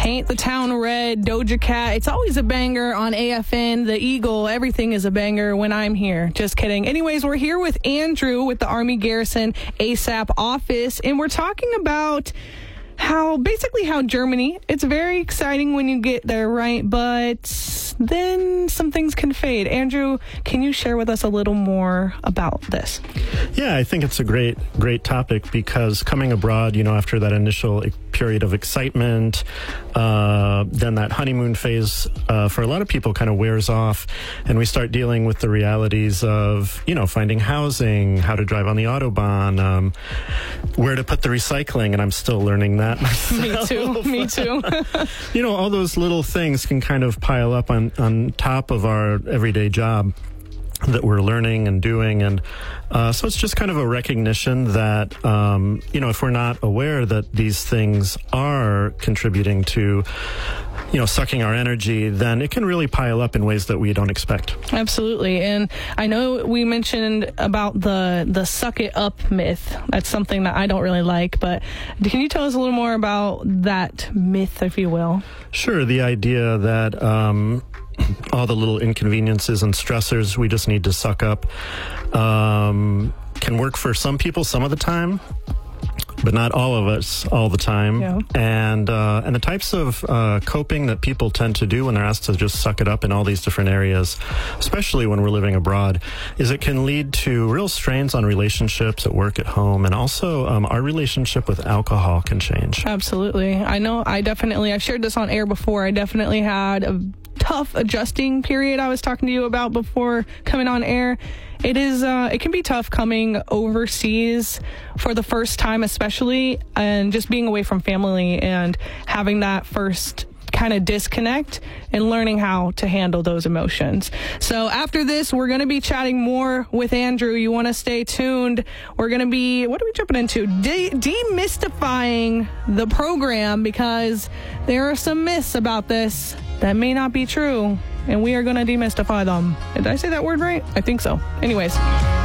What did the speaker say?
Paint the Town Red, Doja Cat. It's always a banger on AFN. The Eagle, everything is a banger when I'm here. Just kidding. Anyways, we're here with Andrew with the Army Garrison ASAP office, and we're talking about how Germany, it's very exciting when you get there, right? But then some things can fade. Andrew, can you share with us a little more about this? Yeah, I think it's a great topic because coming abroad, after that initial period of excitement, then that honeymoon phase for a lot of people kind of wears off, and we start dealing with the realities of, finding housing, how to drive on the Autobahn, where to put the recycling, and I'm still learning that myself. Me too. All those little things can kind of pile up on top of our everyday job that we're learning and doing. And so it's just kind of a recognition that, if we're not aware that these things are contributing to, sucking our energy, then it can really pile up in ways that we don't expect. Absolutely. And I know we mentioned about the suck it up myth. That's something that I don't really like, but can you tell us a little more about that myth, if you will? Sure. The idea that all the little inconveniences and stressors we just need to suck up can work for some people some of the time, but not all of us all the time. Yeah. And the types of coping that people tend to do when they're asked to just suck it up in all these different areas, especially when we're living abroad, is it can lead to real strains on relationships at work, at home, and also our relationship with alcohol can change. Absolutely. I know I've shared this on air before. I definitely had a tough adjusting period I was talking to you about before coming on air. It can be tough coming overseas for the first time, especially, and just being away from family and having that first kind of disconnect and learning how to handle those emotions. So after this, we're going to be chatting more with Andrew. You want to stay tuned. We're going to be, what are we jumping into? Demystifying the program, because there are some myths about this that may not be true, and we are going to demystify them. Did I say that word right? I think so. Anyways.